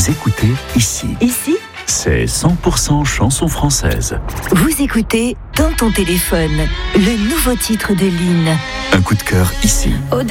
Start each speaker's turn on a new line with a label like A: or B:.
A: Vous écoutez ici.
B: Ici,
A: C'est 100% chanson française.
B: vous écoutez Dans ton téléphone, le nouveau titre de Lynn.
A: Un coup de cœur ici.